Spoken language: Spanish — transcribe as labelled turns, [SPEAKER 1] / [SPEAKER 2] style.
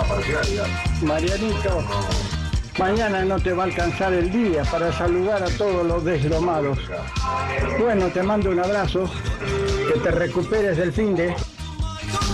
[SPEAKER 1] parcialidad.
[SPEAKER 2] Marianito, mañana no te va a alcanzar el día para saludar a todos los deslomados. Bueno, te mando un abrazo, que te recuperes del finde.